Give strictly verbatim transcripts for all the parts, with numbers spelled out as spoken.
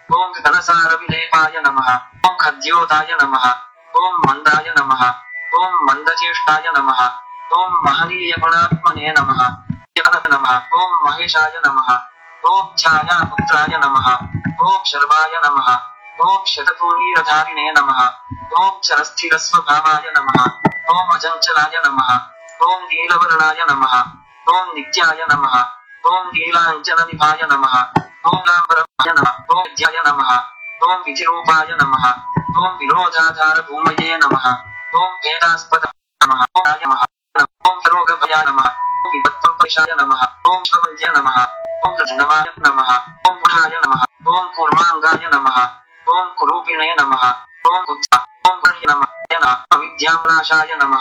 ओम घनसारविलेपाय नमः। ओम खद्योताय नमः। ओम मंदाय नमः। ओम मंदचेष्टाय नमः। ओम महनीयगुणात्मने नमः। नमः। ओम महेशाय नमः। ओम छायापुत्राय नमः। ओम शर्वाय नमः। ओम शतकोटीरधारिणे नमः। ओम चरस्थिरस्वभावाय नमः। ओम अचंचलाय नमः। ओम नीलवर्णाय नमः। ओम नित्याय नमः। ओम नीलांजननिभाय नमः। ओम लांबरमाय नमः। ओम विद्याय नमः। ओम विधिरूपाय नमः। ओम विरोधाधार भूमये नमः। ओम वेदास्पद नमः। ओम राय नमः। ओम रोगभयाय नमः। ओम विपत्तपरिशाय नमः। ओम शवल्य नमः। ओम रजनमाय नमः। ओम पुराय नमः। ओम कूर्मांगाय नमः। ओम कुरूपिणे नमः। ओम उत्सा ओम पर्य नमः। अविद्यानाशाय नमः।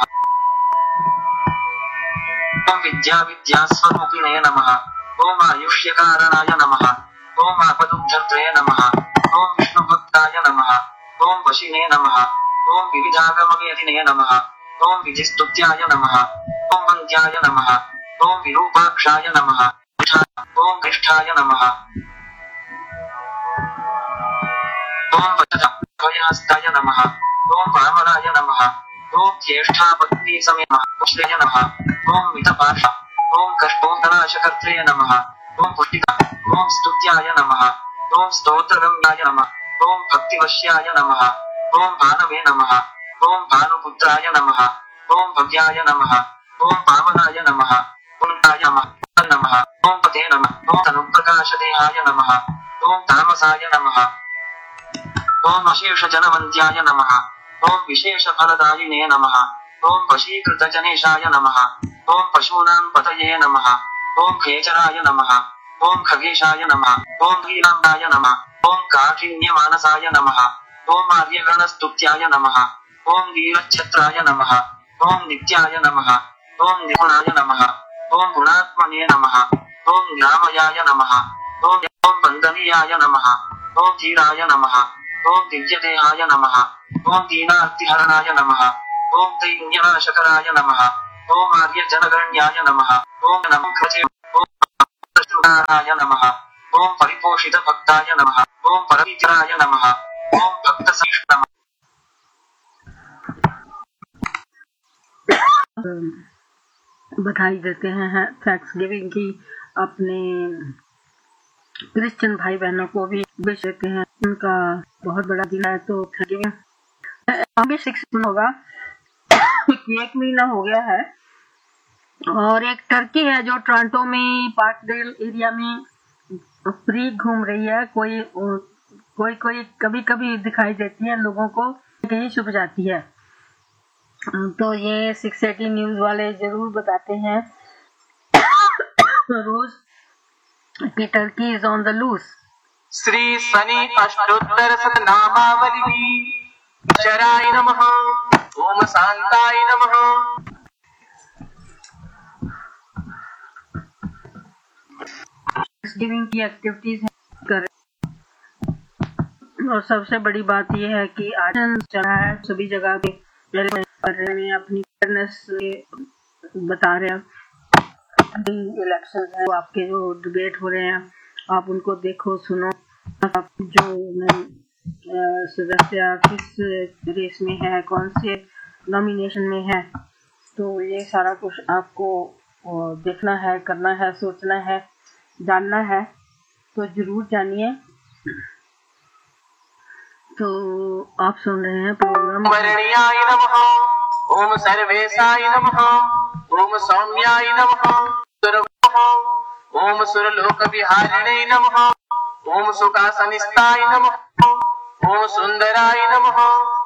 ओम विद्या विद्यास्वरूपिणे नमः। ओम आयुष्यकारणाय नमः। ओम आपदुद्धर्त्रे नमः। ओम विष्णुभक्ताय नमः। ओम वशिने नमः। ओम विविधागमवेदिने नमः। ओम विधिस्तुत्याय नमः। ओम वन्द्याय नमः। ओम विरूपाक्षाय नमः। ओम कृष्ठाय नमः। ओम वचनस्ताय नमः। ओम वामनाय नमः। ओम ज्येष्ठापत्नी समे नमः। नमः। ओम मितपाशा ओम कष्टोत्तराशकर्त्रे नमः। ओम पुष्टिका ओम स्तुत्याय नमः। ओम स्तोत्रगम्याय नमः। ओम भक्तिवश्याय नमः। ओम भानवे नमः। ओम भानुपुत्राय नमः। ओम भव्याय नमः। ओम पावनाय नमः। पुण्डाय नमः। ओम पते नमः। ओम तनुप्रकाशदेहाय नमः। ओम तामसाय नमः। ओम अशेषजनवन्त्याय नमः। ओम विशेषफलदायिने नमः। ओम वशीकृतजनेशाय नमः। ओम पशूनां पतये नमः। ओम खेचराय नमः। ओम खगेशाय नमः। ओम लीलाम्बाय नमः। ओम काठिन्यमानसाय नमः। ओम आर्यगणस्तुत्याय नमः। ओम लीलच्छत्राय नमः। ओम नित्याय नमः। ओम निपुणाय नमः। ओम गुणात्मने नमः। ओम ज्ञामयाय नमः। ओम ओम वन्दनीयाय नमः। ओम धीराय नमः। ओम दिव्यदेहाय नमः। ओम दीनार्तिहरणाय नमः। ओम दैन्यनाशकराय नमः। ओम आर्यजनगण्याय नमः। ओम नमो ध्वजे ओम प्रचुराय नमः। ओम परिपोषित भक्ताय नमः। ओम परमित्राय नमः। ओम भक्तसहिष्ण नमः। बधाई देते हैं थैंक्स गिविंग की अपने क्रिश्चियन भाई बहनों को भी विश देते हैं। उनका बहुत बड़ा दिन है तो थैंक यू। अभी सिक्स होगा एक महीना हो गया है और एक टर्की है जो टोरंटो में पार्कडेल एरिया में फ्री घूम रही है। कोई कोई कोई कभी कभी दिखाई देती है लोगों को, कहीं छुप जाती है। तो ये सिक्स एटी न्यूज वाले जरूर बताते हैं रोज कि Turkey is on the loose. Shri Shani अष्टोत्तर शतनामावली शराय नमः। ओम शांताय नमः। थैंक्सगिविंग की एक्टिविटीज कर और सबसे बड़ी बात यह है कि आज चला है सभी जगह पे में अपनी फेयरनेस बता रहे हैं। इलेक्शन है आपके जो डिबेट हो रहे हैं आप उनको देखो सुनो। आप जो सदस्य किस रेस में है, कौन से नॉमिनेशन में है, तो ये सारा कुछ आपको देखना है, करना है, सोचना है, जानना है। तो जरूर जानिए। तो आप सुन रहे हैं प्रोग्राम वरणीयाय नमः। ओम सर्वेशाय नमः। ओम सौम्याय नमः। ओम सुरलोक विहारिणे नमः। ओम सुखासनिस्ताय नमः। ओम सुंदराय नमः।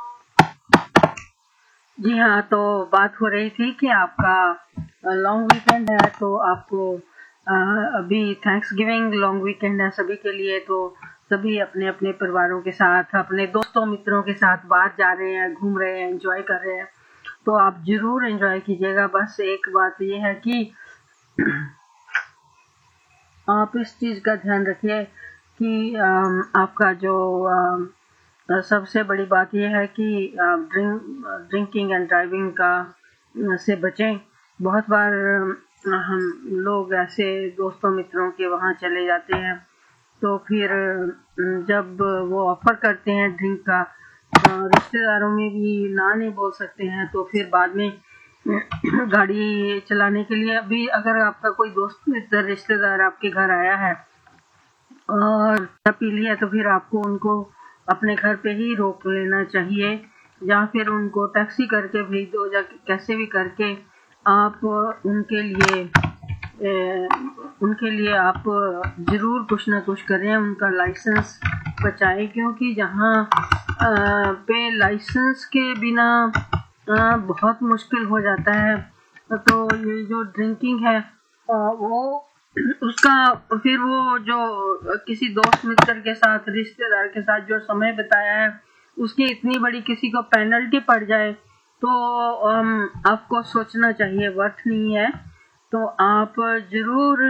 जी हाँ, तो बात हो रही थी कि आपका लॉन्ग वीकेंड है तो आपको आ, अभी थैंक्स गिविंग लॉन्ग वीकेंड है सभी के लिए। तो सभी अपने अपने परिवारों के साथ, अपने दोस्तों मित्रों के साथ बाहर जा रहे हैं, घूम रहे हैं, एंजॉय कर रहे हैं। तो आप जरूर एंजॉय कीजिएगा। बस एक बात ये है कि आप इस चीज का ध्यान रखिए कि आपका जो आ, सबसे बड़ी बात यह है कि ड्रिंक ड्रिंकिंग एंड ड्राइविंग का से बचें। बहुत बार हम लोग ऐसे दोस्तों मित्रों के वहाँ चले जाते हैं तो फिर जब वो ऑफर करते हैं ड्रिंक का, रिश्तेदारों में भी ना नहीं बोल सकते हैं, तो फिर बाद में गाड़ी चलाने के लिए अभी अगर आपका कोई दोस्त मित्र रिश्तेदार आपके घर आया है और पी लिया, तो फिर आपको उनको अपने घर पे ही रोक लेना चाहिए, या फिर उनको टैक्सी करके भेज दो, या कैसे भी करके आप उनके लिए ए, उनके लिए आप ज़रूर कुछ ना कुछ करें, उनका लाइसेंस बचाएं, क्योंकि जहाँ पे लाइसेंस के बिना आ, बहुत मुश्किल हो जाता है। तो ये जो ड्रिंकिंग है आ, वो उसका फिर वो जो किसी दोस्त मित्र के साथ रिश्तेदार के साथ जो समय बिताया है उसकी इतनी बड़ी किसी को पेनल्टी पड़ जाए तो um, आपको सोचना चाहिए, वर्थ नहीं है। तो आप जरूर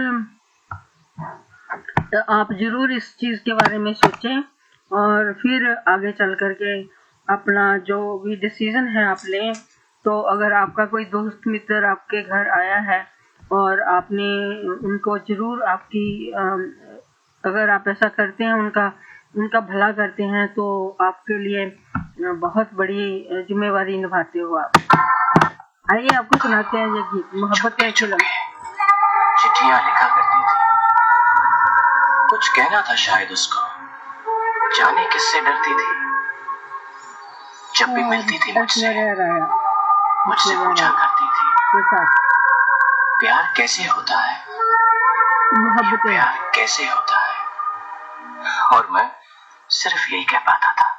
आप जरूर इस चीज़ के बारे में सोचें और फिर आगे चल करके अपना जो भी डिसीजन है आप लें। तो अगर आपका कोई दोस्त मित्र आपके घर आया है और आपने उनको जरूर आपकी अगर आप ऐसा करते हैं, उनका उनका भला करते हैं, तो आपके लिए बहुत बड़ी जिम्मेवारी निभाते हो आप। आइए आपको सुनाते हैं ये गीत, मोहब्बत का फिल्म। चिट्ठियां लिखा करती थी, कुछ कहना था शायद उसको, जाने किससे डरती थी। जब भी मिलती थी मुझसे मुझसे पूछा करती थी, प्यार कैसे होता है, मोहब्बत प्यार कैसे होता है, और मैं सिर्फ यही कह पाता था,